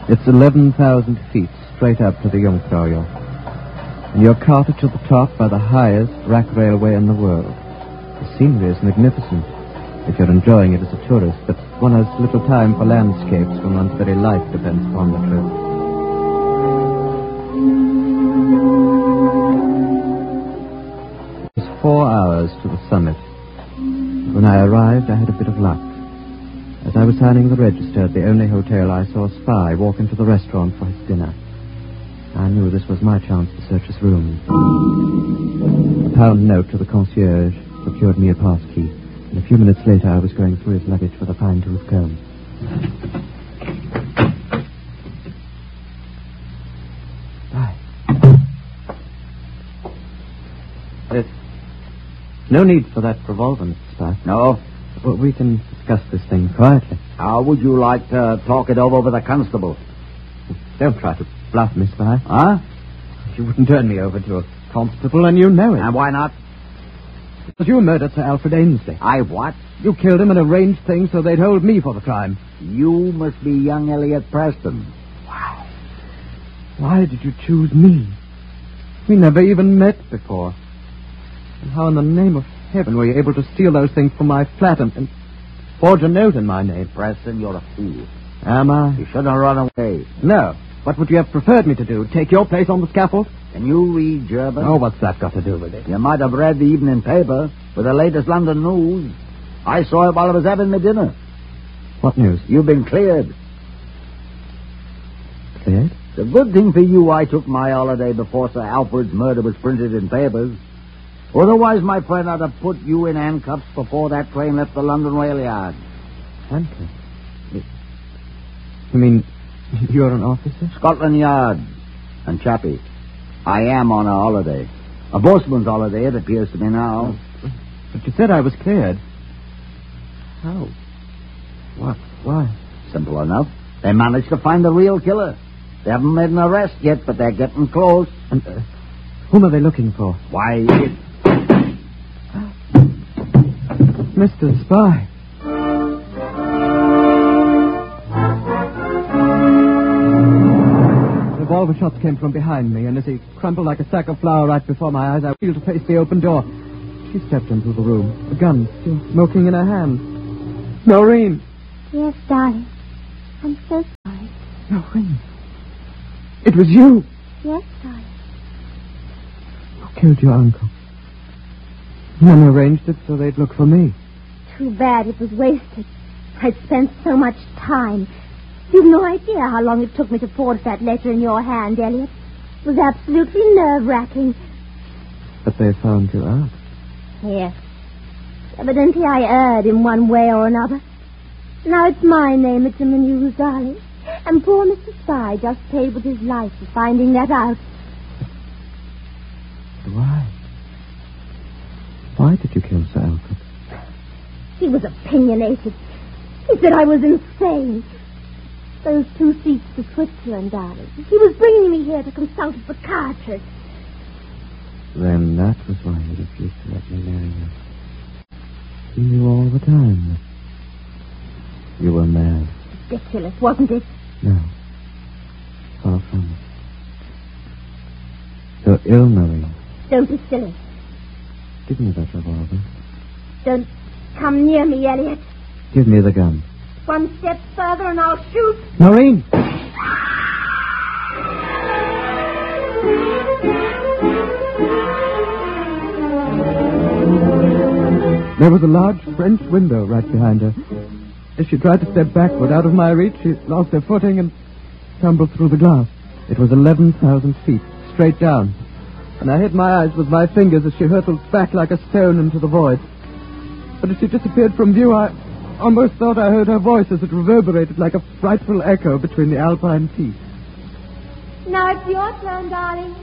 It's 11,000 feet straight up to the Jungfraujoch. And you're carted to the top by the highest rack railway in the world. The scenery is magnificent, if you're enjoying it as a tourist, but one has little time for landscapes when one's very life depends upon the trip. It was 4 hours to the summit. When I arrived, I had a bit of luck. As I was signing the register at the only hotel, I saw a spy walk into the restaurant for his dinner. I knew this was my chance to search his room. A pound note to the concierge procured me a pass key, and a few minutes later I was going through his luggage with a fine-tooth comb. Spy. There's no need for that revolver, Mr. Spy. No? Well, we can discuss this thing quietly. How would you like to talk it over with a constable? Don't try to bluff me, Spy. Huh? You wouldn't turn me over to a constable, and you know it. And why not? Because you murdered Sir Alfred Ainsley. I what? You killed him and arranged things so they'd hold me for the crime. You must be young Elliot Preston. Wow. Why did you choose me? We never even met before. And how in the name of heaven were you able to steal those things from my flat and forge a note in my name? Preston, you're a fool. Am I? You shouldn't have run away. No. What would you have preferred me to do? Take your place on the scaffold? Can you read German? Oh, what's that got to do with it? You might have read the evening paper with the latest London news. I saw it while I was having my dinner. What news? You've been cleared. Cleared? It's a good thing for you I took my holiday before Sir Alfred's murder was printed in papers. Otherwise, my friend, I'd have put you in handcuffs before that train left the London rail yard. Handcuffs? You mean you're an officer? Scotland Yard. And Chappie, I am on a holiday. A boatman's holiday, it appears to me now. But you said I was cleared. How? What? Why? Simple enough. They managed to find the real killer. They haven't made an arrest yet, but they're getting close. And whom are they looking for? Why, Mr. Spy. Revolver shots came from behind me, and as he crumpled like a sack of flour right before my eyes, I wheeled to face the open door. She stepped into the room, a gun still smoking in her hand. Noreen! Yes, darling. I'm so sorry. Noreen! It was you! Yes, darling. Who killed your uncle? None arranged it so they'd look for me. Too bad it was wasted. I'd spent so much time. You've no idea how long it took me to forge that letter in your hand, Elliot. It was absolutely nerve-wracking. But they found you out. Yes. Evidently I erred in one way or another. Now it's my name that's in the news, darling. And poor Mr. Spy just paid with his life for finding that out. Why? Why did you kill Sir Alfred? He was opinionated. He said I was insane. Those 2 seats to Switzerland, darling. He was bringing me here to consult a psychiatrist. Then that was why you refused to let me marry you. You knew all the time that you were mad. Ridiculous, wasn't it? No. Far from it. You're ill, Noreen. Don't be silly. Give me that revolver. Don't come near me, Elliot. Give me the gun. 1 step further and I'll shoot. Noreen! There was a large French window right behind her. As she tried to step backward out of my reach, she lost her footing and tumbled through the glass. It was 11,000 feet, straight down. And I hid my eyes with my fingers as she hurtled back like a stone into the void. But as she disappeared from view, I almost thought I heard her voice as it reverberated like a frightful echo between the alpine peaks. Now it's your turn, darling.